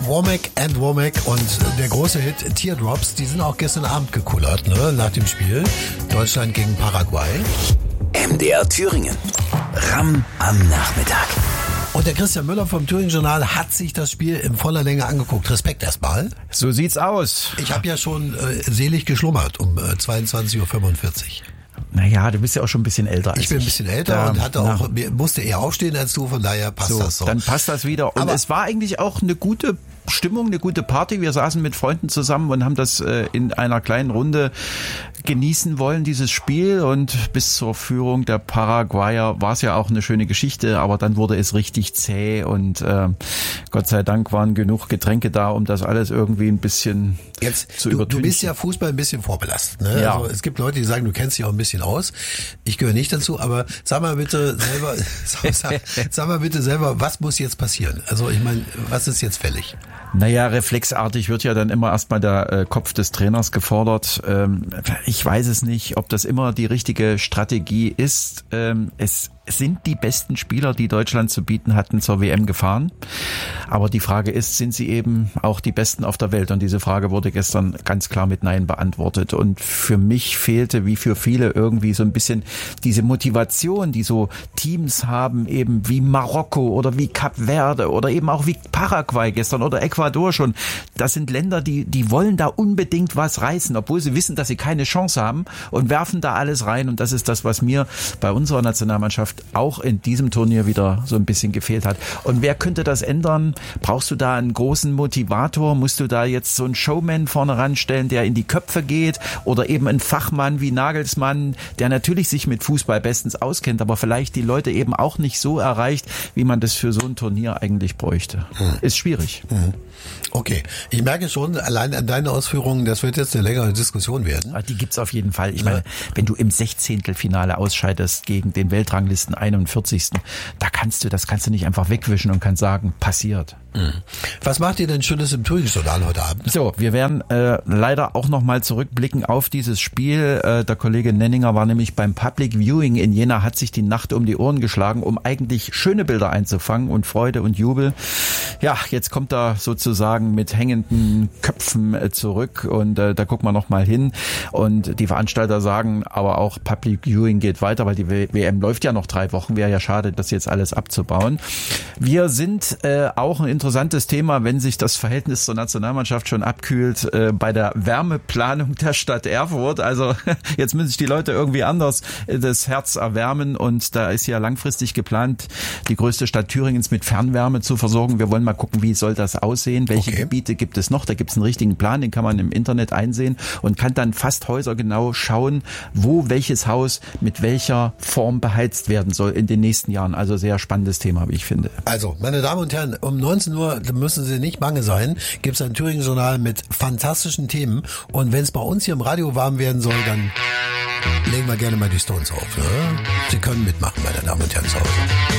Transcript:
Womack und der große Hit Teardrops, die sind auch gestern Abend gekullert, ne, nach dem Spiel. Deutschland gegen Paraguay. MDR Thüringen. Ram am Nachmittag. Und der Christian Müller vom Thüringen Journal hat sich das Spiel in voller Länge angeguckt. Respekt erstmal. So sieht's aus. Ich habe ja schon selig geschlummert um 22:45 Uhr. Naja, du bist ja auch schon ein bisschen älter als ich. Ich bin ein bisschen älter und musste eher aufstehen als du, von daher passt das so. Dann passt das wieder. Und es war eigentlich auch eine gute Stimmung, eine gute Party. Wir saßen mit Freunden zusammen und haben das in einer kleinen Runde genießen wollen, dieses Spiel. Und bis zur Führung der Paraguayer war es ja auch eine schöne Geschichte, aber dann wurde es richtig zäh und Gott sei Dank waren genug Getränke da, um das alles irgendwie ein bisschen zu übertünchen. Du bist ja Fußball ein bisschen vorbelastet, ne? Ja. Also es gibt Leute, die sagen, du kennst dich auch ein bisschen aus. Ich gehöre nicht dazu, aber sag mal bitte selber, was muss jetzt passieren? Also ich meine, was ist jetzt fällig? Naja, reflexartig wird ja dann immer erstmal der Kopf des Trainers gefordert. Ich weiß es nicht, ob das immer die richtige Strategie ist. Es sind die besten Spieler, die Deutschland zu bieten hatten, zur WM gefahren. Aber die Frage ist, sind sie eben auch die Besten auf der Welt? Und diese Frage wurde gestern ganz klar mit Nein beantwortet. Und für mich fehlte, wie für viele, irgendwie so ein bisschen diese Motivation, die so Teams haben, eben wie Marokko oder wie Kap Verde oder eben auch wie Paraguay gestern oder Ecuador schon. Das sind Länder, die wollen da unbedingt was reißen, obwohl sie wissen, dass sie keine Chance haben und werfen da alles rein. Und das ist das, was mir bei unserer Nationalmannschaft auch in diesem Turnier wieder so ein bisschen gefehlt hat. Und wer könnte das ändern? Brauchst du da einen großen Motivator? Musst du da jetzt so einen Showman vorne ranstellen, der in die Köpfe geht? Oder eben einen Fachmann wie Nagelsmann, der natürlich sich mit Fußball bestens auskennt, aber vielleicht die Leute eben auch nicht so erreicht, wie man das für so ein Turnier eigentlich bräuchte. Ist schwierig. Okay, ich merke schon, allein an deinen Ausführungen, das wird jetzt eine längere Diskussion werden. Die gibt's auf jeden Fall. Ich meine, wenn du im 16. ausscheidest gegen den Weltranglisten 41., das kannst du nicht einfach wegwischen und kannst sagen, passiert. Was macht ihr denn Schönes im Thüringen-Journal heute Abend? So, wir werden leider auch nochmal zurückblicken auf dieses Spiel. Der Kollege Nenninger war nämlich beim Public Viewing in Jena, hat sich die Nacht um die Ohren geschlagen, um eigentlich schöne Bilder einzufangen und Freude und Jubel. Ja, jetzt kommt er sozusagen mit hängenden Köpfen zurück und da gucken wir nochmal hin. Und die Veranstalter sagen aber auch, Public Viewing geht weiter, weil die WM läuft ja noch 3 Wochen. Wäre ja schade, das jetzt alles abzubauen. Wir sind auch ein interessantes Thema, wenn sich das Verhältnis zur Nationalmannschaft schon abkühlt, bei der Wärmeplanung der Stadt Erfurt. Also jetzt müssen sich die Leute irgendwie anders das Herz erwärmen und da ist ja langfristig geplant, die größte Stadt Thüringens mit Fernwärme zu versorgen. Wir wollen mal gucken, wie soll das aussehen, welche Gebiete gibt es noch. Da gibt es einen richtigen Plan, den kann man im Internet einsehen und kann dann fast häusergenau schauen, wo welches Haus mit welcher Form beheizt werden soll in den nächsten Jahren. Also sehr spannendes Thema, wie ich finde. Also, meine Damen und Herren, um 19 Uhr müssen Sie nicht bange sein, gibt es ein Thüringen-Journal mit fantastischen Themen und wenn es bei uns hier im Radio warm werden soll, dann legen wir gerne mal die Stones auf. Ne? Sie können mitmachen, meine Damen und Herren, zu Hause.